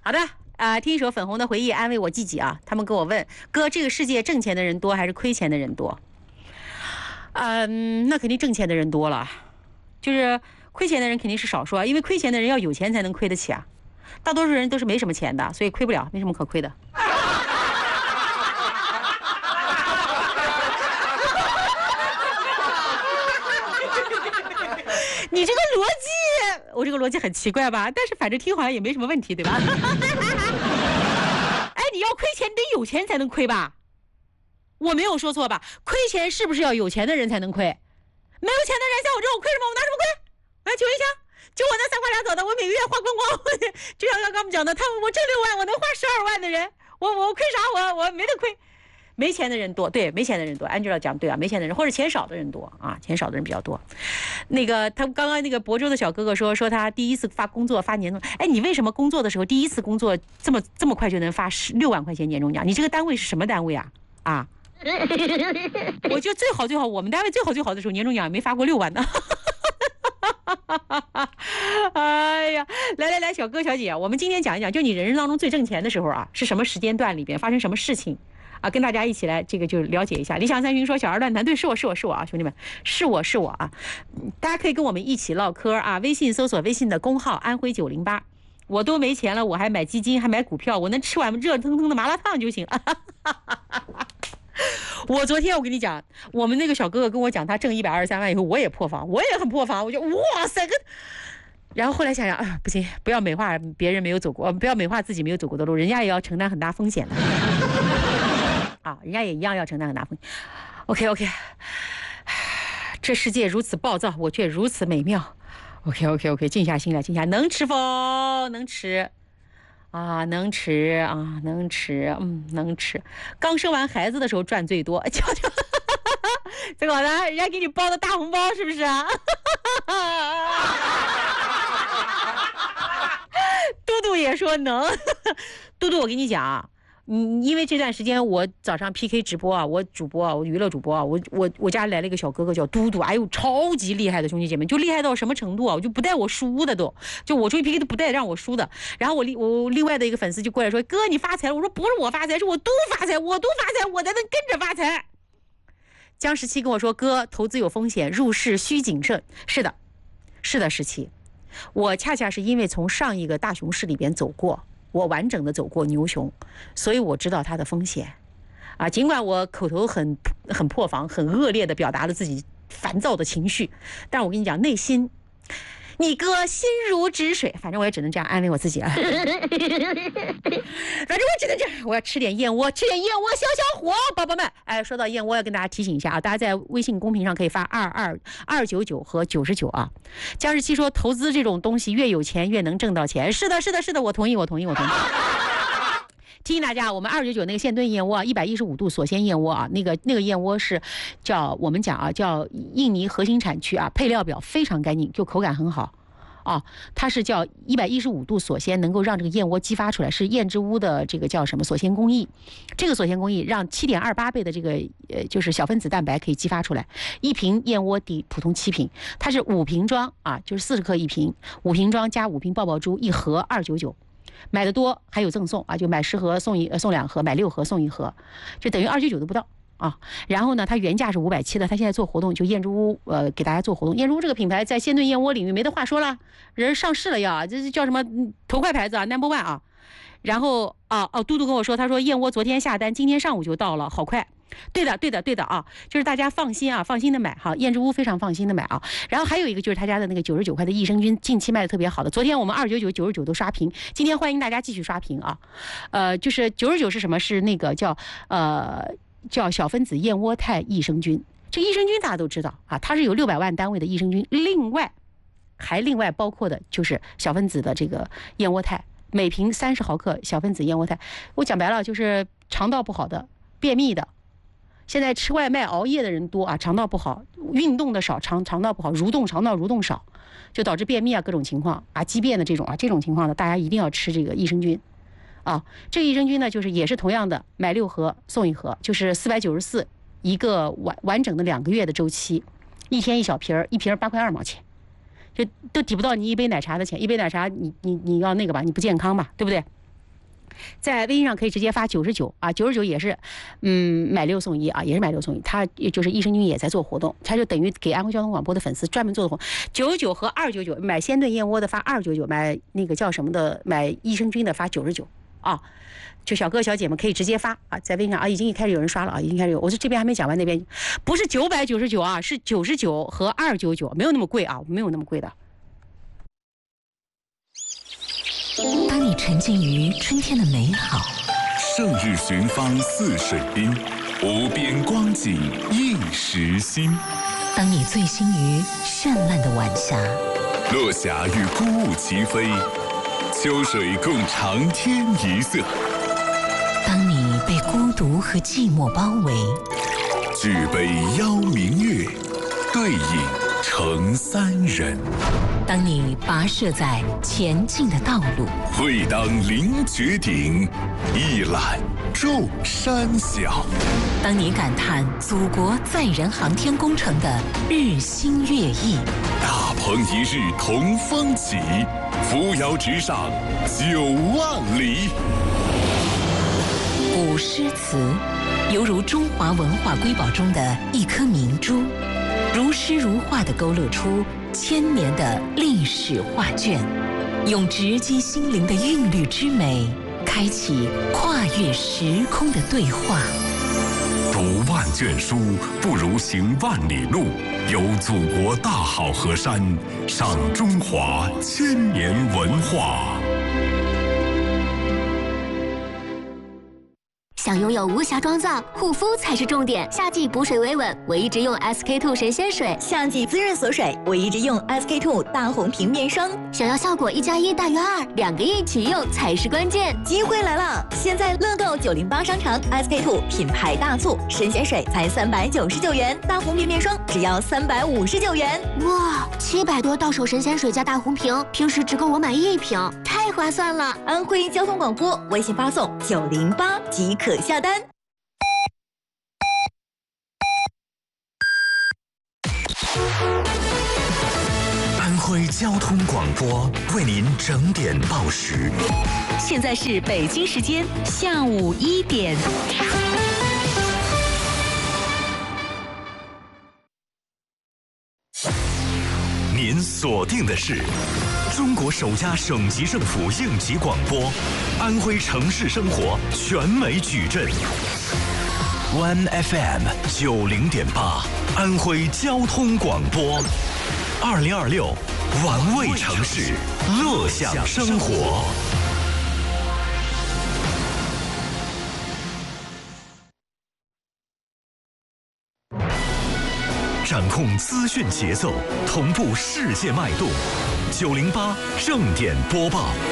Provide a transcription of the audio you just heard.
好的听一首粉红的回忆安慰我自己啊。他们跟我问哥，这个世界挣钱的人多还是亏钱的人多？那肯定挣钱的人多了，就是亏钱的人肯定是少数啊，因为亏钱的人要有钱才能亏得起啊。大多数人都是没什么钱的，所以亏不了，没什么可亏的。你这个逻辑，我这个逻辑很奇怪吧？但是反正听好像也没什么问题，对吧？哎，你要亏钱得有钱才能亏吧？我没有说错吧？亏钱是不是要有钱的人才能亏？没有钱的人像我这种亏什么？我拿什么亏？我来请问一下，就我那3块2角的，我每个月花光光。就像刚刚我们讲的，我挣6万，我能花12万的人，我亏啥？我没得亏。没钱的人多，对，没钱的人多。Angela 讲对啊，没钱的人或者钱少的人多啊，钱少的人比较多。那个他刚刚那个亳州的小哥哥说他第一次工作发年终，哎，你为什么工作的时候第一次工作这么快就能发6万块钱年终奖？你这个单位是什么单位啊？啊？我觉得最好，我们单位最好的时候年终奖也没发过6万呢。哎呀，来，小哥小姐，我们今天讲一讲，就你人生当中最挣钱的时候啊，是什么时间段里边发生什么事情啊？跟大家一起来这个就了解一下。理想三旬说小儿乱谈，对，是我啊，兄弟们，是我啊，大家可以跟我们一起唠嗑啊。微信搜索微信的公号安徽908，我都没钱了，我还买基金，还买股票，我能吃碗热腾腾的麻辣烫就行。我昨天我跟你讲，我们那个小哥哥跟我讲，他挣123万以后，我也破防，我也很破防，我就哇塞个。然后后来想想不行，不要美化别人没有走过，不要美化自己没有走过的路，人家也要承担很大风险的啊，人家也一样要承担很大风险。OK， 这世界如此暴躁，我却如此美妙。OK， 静下心来，能吃否？能吃。能吃，能吃。刚生完孩子的时候赚最多，瞧，这个呢，人家给你包的大红包是不是啊？嘟嘟也说能，嘟嘟，我跟你讲，因为这段时间我早上 PK 直播啊，我主播啊，我娱乐主播啊，我家来了一个小哥哥叫嘟嘟，哎呦，超级厉害的兄弟姐妹，就厉害到什么程度啊？我就不带我输的都，就我出去 PK 都不带让我输的。然后我另外的一个粉丝就过来说，哥你发财了，我说不是我发财，是我嘟发财，我才能跟着发财。江17跟我说，哥投资有风险，入市需谨慎。是的，17，我恰恰是因为从上一个大熊市里边走过。我完整的走过牛熊，所以我知道它的风险啊。尽管我口头很破防，很恶劣的表达了自己烦躁的情绪，但是我跟你讲，内心你哥心如止水，反正我也只能这样安慰我自己了。反正我只能这样，我要吃点燕窝，消消火，宝宝们。哎，说到燕窝，要跟大家提醒一下啊，大家在微信公屏上可以发22299和99啊。江17说，投资这种东西越有钱越能挣到钱。是的，我同意。提醒大家，我们299那个现炖燕窝啊，115度锁鲜燕窝啊，那个燕窝是叫我们讲啊，叫印尼核心产区啊，配料表非常干净，就口感很好啊。它是叫115度锁鲜，能够让这个燕窝激发出来，是燕之屋的这个叫什么锁鲜工艺。这个锁鲜工艺让7.28倍的这个就是小分子蛋白可以激发出来。1瓶燕窝抵普通7瓶，它是5瓶装啊，就是40克1瓶，5瓶装加5瓶爆爆珠，1盒299。买的多还有赠送啊，就买10盒送2盒，买6盒送1盒，就等于299都不到啊。然后呢，它原价是570的，它现在做活动，就燕之屋给大家做活动。燕之屋这个品牌在鲜炖燕窝领域没得话说了，人上市了呀，这是叫什么头块牌子啊 ，No.1 啊。然后嘟嘟跟我说，他说燕窝昨天下单，今天上午就到了，好快。对的啊，就是大家放心的买哈，燕之屋非常放心的买啊。然后还有一个就是他家的那个99块的益生菌，近期卖的特别好的，昨天我们299、99都刷屏，今天欢迎大家继续刷屏啊。就是99是什么？是那个叫小分子燕窝肽益生菌。这个益生菌大家都知道啊，它是有600万单位的益生菌，另外包括的就是小分子的这个燕窝肽，每瓶30毫克小分子燕窝肽。我讲白了就是肠道不好的、便秘的。现在吃外卖熬夜的人多啊，肠道不好，运动的少，肠道不好，肠道蠕动少，就导致便秘啊各种情况啊，积便的这种情况呢，大家一定要吃这个益生菌啊。这个益生菌呢，就是也是同样的，买6盒送1盒，就是494一个完整的2个月的周期，1天1小瓶，1瓶8块2毛钱，就都抵不到你一杯奶茶的钱。一杯奶茶你要那个吧，你不健康吧，对不对？ 在微信上可以直接发99啊，99也是，买6送1啊，也是买6送1。他就是益生菌也在做活动，他就等于给安徽交通广播的粉丝专门做的活动，99和299，买鲜炖燕窝的发299，买那个叫什么的，买益生菌的发99啊。就小哥小姐们可以直接发啊，在微信上啊，已经开始有人刷了啊，已经开始有，我说这边还没讲完，那边不是999啊，是99和299，没有那么贵啊，没有那么贵的。 当你沉浸于春天的美好， 胜日寻芳泗水滨，无边光景映时新。 当你醉心于绚烂的晚霞， 落霞与孤鹜齐飞，秋水共长天一色。 当你被孤独和寂寞包围， 举杯邀明月，对影成三人。 当你跋涉在前进的道路， 会当凌绝顶，一览众山小。 当你感叹祖国载人航天工程的日新月异， 大鹏一日同风起，扶摇直上9万里。 古诗词犹如中华文化瑰宝中的一颗明珠，如诗如画地勾勒出千年的历史画卷，用直击心灵的韵律之美，开启跨越时空的对话。 读万卷书，不如行万里路。游祖国大好河山，赏中华千年文化。 想拥有无瑕妆造，护肤才是重点。夏季补水维稳，我一直用 SK-II 神仙水； 夏季滋润锁水，我一直用 SK-II 大红瓶面霜。 想要效果1+1大于2，2个一起用才是关键。 机会来了！现在乐购908商城 SK-II 品牌大促，神仙水才399元，大红瓶面霜只要359元。 哇，700多到手神仙水加大红瓶，平时只够我买1瓶，太划算了！ 安徽交通广播微信发送908即可下单。 安徽交通广播为您整点报时。 现在是北京时间下午1点。 您锁定的是中国首家省级政府应急广播，安徽城市生活全美矩阵。One FM 90.8，安徽交通广播，2026玩味城市，乐享生活。掌控资讯节奏，同步世界脉动。908正点播报。